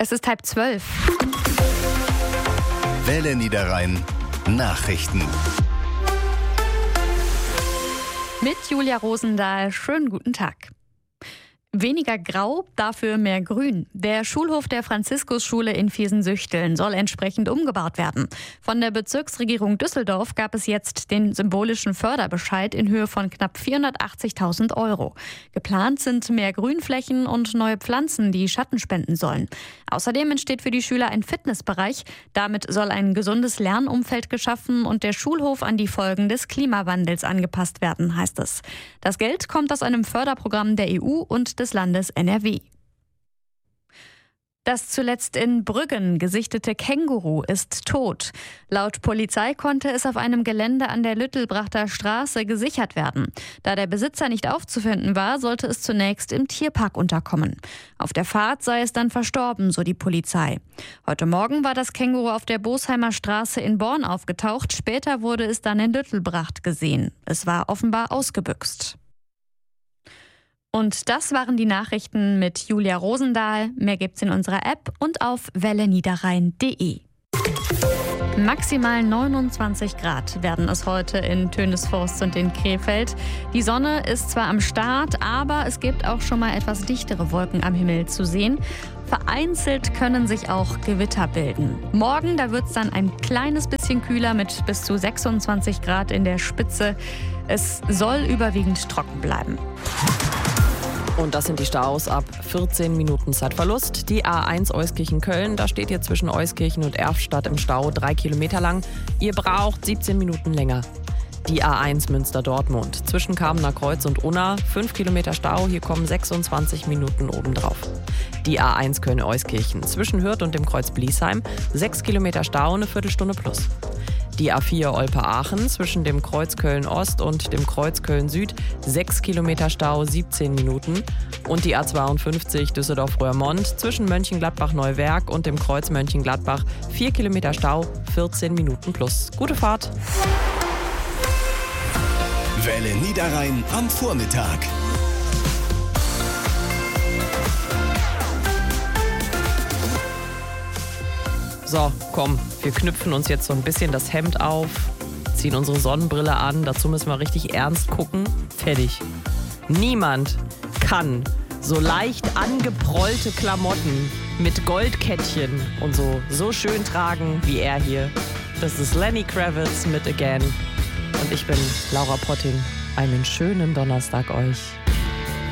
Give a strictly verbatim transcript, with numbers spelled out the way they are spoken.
Es ist halb zwölf. Welle Niederrhein Nachrichten. Mit Julia Rosendahl. Schönen guten Tag. Weniger Grau, dafür mehr Grün. Der Schulhof der Franziskusschule in Viersen-Süchteln soll entsprechend umgebaut werden. Von der Bezirksregierung Düsseldorf gab es jetzt den symbolischen Förderbescheid in Höhe von knapp vierhundertachtzigtausend Euro. Geplant sind mehr Grünflächen und neue Pflanzen, die Schatten spenden sollen. Außerdem entsteht für die Schüler ein Fitnessbereich. Damit soll ein gesundes Lernumfeld geschaffen und der Schulhof an die Folgen des Klimawandels angepasst werden, heißt es. Das Geld kommt aus einem Förderprogramm der E U und des Landes N R W. Das zuletzt in Brüggen gesichtete Känguru ist tot. Laut Polizei konnte es auf einem Gelände an der Lüttelbrachter Straße gesichert werden. Da der Besitzer nicht aufzufinden war, sollte es zunächst im Tierpark unterkommen. Auf der Fahrt sei es dann verstorben, so die Polizei. Heute Morgen war das Känguru auf der Bosheimer Straße in Born aufgetaucht. Später wurde es dann in Lüttelbracht gesehen. Es war offenbar ausgebüxt. Und das waren die Nachrichten mit Julia Rosendahl. Mehr gibt's in unserer App und auf welle niederrhein punkt de. Maximal neunundzwanzig Grad werden es heute in Tönisforst und in Krefeld. Die Sonne ist zwar am Start, aber es gibt auch schon mal etwas dichtere Wolken am Himmel zu sehen. Vereinzelt können sich auch Gewitter bilden. Morgen, da wird es dann ein kleines bisschen kühler mit bis zu sechsundzwanzig Grad in der Spitze. Es soll überwiegend trocken bleiben. Und das sind die Staus ab vierzehn Minuten Zeitverlust. Die A eins Euskirchen-Köln, da steht ihr zwischen Euskirchen und Erftstadt im Stau, drei Kilometer lang. Ihr braucht siebzehn Minuten länger. Die A eins Münster-Dortmund, zwischen Kamener Kreuz und Unna, fünf Kilometer Stau, hier kommen sechsundzwanzig Minuten obendrauf. Die A eins Köln-Euskirchen, zwischen Hürth und dem Kreuz Bliesheim, sechs Kilometer Stau, eine Viertelstunde plus. Die A vier Olpe-Aachen, zwischen dem Kreuz Köln-Ost und dem Kreuz Köln-Süd, sechs Kilometer Stau, siebzehn Minuten. Und die A zweiundfünfzig Düsseldorf-Röhrmond, zwischen Mönchengladbach-Neuwerk und dem Kreuz Mönchengladbach, vier Kilometer Stau, vierzehn Minuten plus. Gute Fahrt! Welle Niederrhein am Vormittag. So, komm, wir knüpfen uns jetzt so ein bisschen das Hemd auf, ziehen unsere Sonnenbrille an, dazu müssen wir richtig ernst gucken. Fertig. Niemand kann so leicht angeprollte Klamotten mit Goldkettchen und so, so schön tragen wie er hier. Das ist Lenny Kravitz mit Again. Und ich bin Laura Potting. Einen schönen Donnerstag euch.